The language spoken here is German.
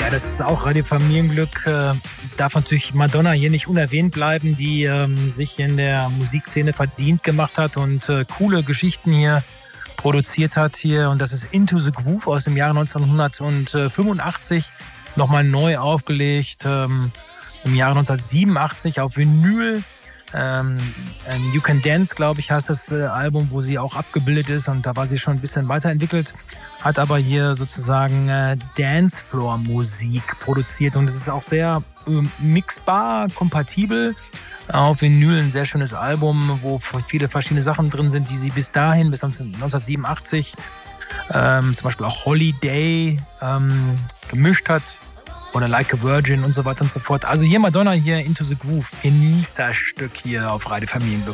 Ja, das ist auch Radio Familienglück. Darf natürlich Madonna hier nicht unerwähnt bleiben, die sich in der Musikszene verdient gemacht hat und coole Geschichten hier produziert hat hier. Und das ist Into the Groove aus dem Jahre 1985, nochmal neu aufgelegt. Im Jahre 1987 auf Vinyl. You Can Dance, glaube ich, heißt das Album, wo sie auch abgebildet ist, und da war sie schon ein bisschen weiterentwickelt, hat aber hier sozusagen Dancefloor-Musik produziert, und es ist auch sehr mixbar, kompatibel. Auf Vinyl ein sehr schönes Album, wo viele verschiedene Sachen drin sind, die sie bis dahin, bis 1987, zum Beispiel auch Holiday gemischt hat. Oder Like a Virgin und so weiter und so fort. Also hier Madonna, hier Into the Groove. Genießt das Stück hier auf Radio Familienglück.